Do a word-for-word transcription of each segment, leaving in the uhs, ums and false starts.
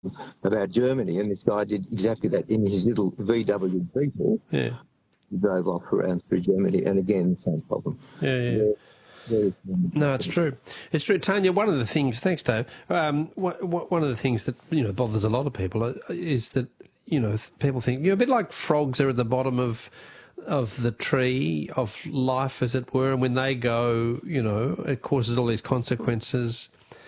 about Germany, and this guy did exactly that in his little V W Beetle. Yeah. He drove off around through Germany, and again, the same problem. Yeah, yeah. Very, very No, it's true. It's true. Tanya, one of the things, thanks, Dave, um, wh- wh- one of the things that, you know, bothers a lot of people is that, you know, people think, you know, a bit like frogs are at the bottom of of the tree of life, as it were, and when they go, you know, it causes all these consequences.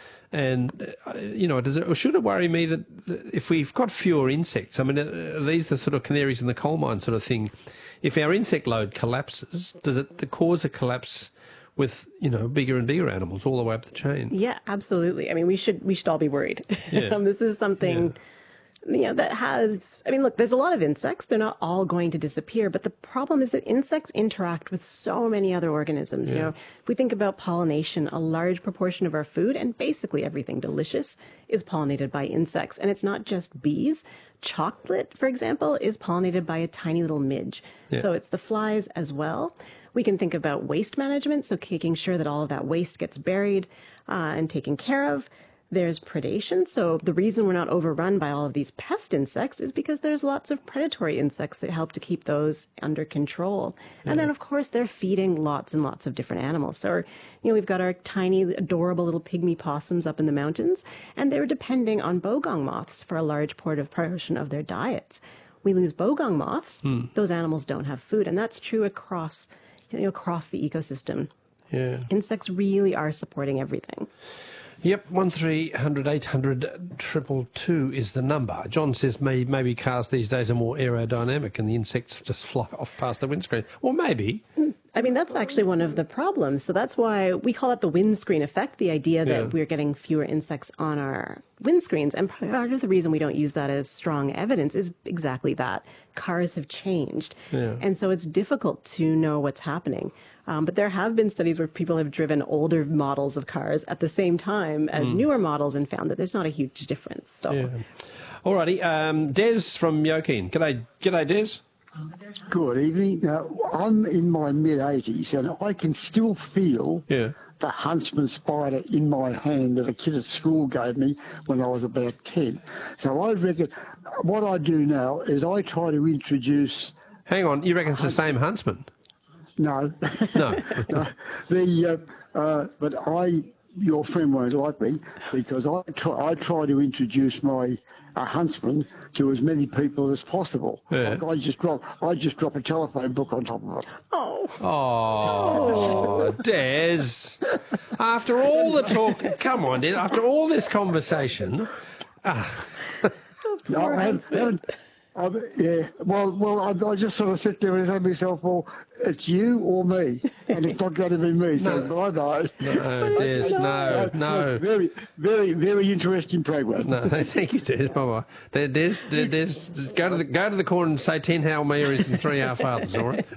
And, uh, you know, does it, or should it worry me that, that if we've got fewer insects, I mean, are these the sort of canaries in the coal mine sort of thing? If our insect load collapses, does it cause a collapse with, you know, bigger and bigger animals all the way up the chain? Yeah, absolutely. I mean, we should we should all be worried. Yeah. um, this is something... Yeah. You know, that has, I mean, look, there's a lot of insects. They're not all going to disappear. But the problem is that insects interact with so many other organisms. Yeah. You know, if we think about pollination, a large proportion of our food and basically everything delicious is pollinated by insects. And it's not just bees. Chocolate, for example, is pollinated by a tiny little midge. Yeah. So it's the flies as well. We can think about waste management. So making sure that all of that waste gets buried uh, and taken care of. There's predation. So the reason we're not overrun by all of these pest insects is because there's lots of predatory insects that help to keep those under control. Yeah. And then, of course, they're feeding lots and lots of different animals. So, you know, we've got our tiny, adorable little pygmy possums up in the mountains, and they're depending on bogong moths for a large portion of their diets. We lose bogong moths, hmm. those animals don't have food. And that's true across, you know, across the ecosystem. Yeah. Insects really are supporting everything. Yep, one three hundred eight hundred triple two is the number. John says may, maybe cars these days are more aerodynamic and the insects just fly off past the windscreen. Well, maybe. I mean, that's actually one of the problems. So that's why we call it the windscreen effect, the idea that yeah. we're getting fewer insects on our windscreens. And part of the reason we don't use that as strong evidence is exactly that. Cars have changed. Yeah. And so it's difficult to know what's happening. Um, but there have been studies where people have driven older models of cars at the same time as mm. newer models and found that there's not a huge difference. So, yeah. All righty. Um, Des from Yokin. G'day, G'day, Des. Good evening. Now, I'm in my mid-eighties and I can still feel yeah. the huntsman spider in my hand that a kid at school gave me when I was about ten. So I reckon what I do now is I try to introduce... Hang on, you reckon it's the same huntsman? No. No. no. The, uh, uh, but I, your friend won't like me because I try, I try to introduce my uh, huntsman to as many people as possible. Yeah. Like I just drop, I just drop a telephone book on top of it. Oh. Oh, Des. After all the talk, come on, Des. After all this conversation, ah. No, I haven't, haven't I, yeah, well, well, I, I just sort of sit there and say to myself, well, it's you or me, and it's not going to be me, so no. bye-bye. No, Des, no, no. Very, very, very interesting program. No, thank you, Des. Bye-bye. Des, Des, Des, go to the go to the corner and say ten Hail Marys and three Our Fathers, all right?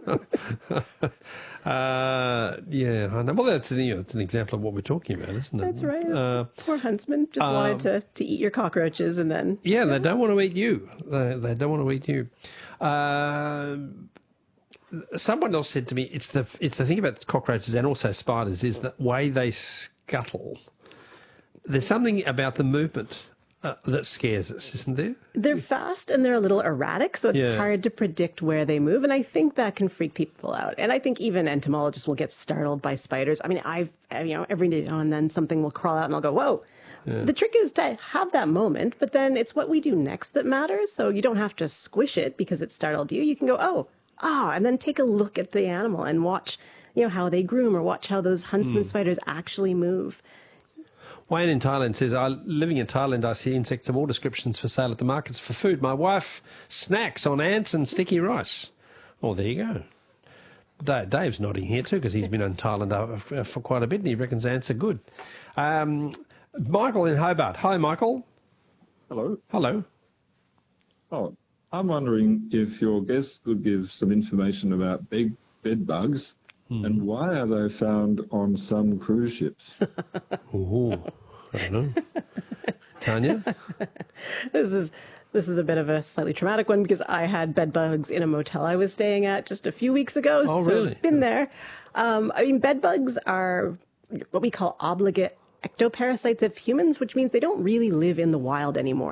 Uh, yeah, I know. Well, that's you know, it's an example of what we're talking about, isn't it? That's right. Uh, Poor huntsman just um, wanted to, to eat your cockroaches and then... Yeah, they don't want to eat you. They, they don't want to eat you. Uh, someone else said to me, it's the it's the thing about cockroaches and also spiders is the way they scuttle. There's something about the movement Uh, that scares us, isn't there? They're fast and they're a little erratic, so it's yeah. hard to predict where they move, and I think that can freak people out. And I think even entomologists will get startled by spiders. I mean, I've, you know, every now and then something will crawl out and I'll go, whoa. Yeah. The trick is to have that moment, but then it's what we do next that matters, so you don't have to squish it because it startled you. You can go, oh, ah, and then take a look at the animal and watch, you know, how they groom or watch how those huntsman mm. spiders actually move. Wayne in Thailand says, I, living in Thailand, I see insects of all descriptions for sale at the markets for food. My wife snacks on ants and sticky rice. Well, there you go. Dave, Dave's nodding here too because he's been in Thailand uh, for quite a bit and he reckons ants are good. Um, Michael in Hobart. Hi, Michael. Hello. Hello. Oh, I'm wondering if your guest could give some information about big bed bugs. Hmm. And why are they found on some cruise ships? Oh, I don't know. Tanya? This is this is a bit of a slightly traumatic one because I had bed bugs in a motel I was staying at just a few weeks ago. Oh, so really? Been there. Um, I mean, bed bugs are what we call obligate ectoparasites of humans, which means they don't really live in the wild anymore.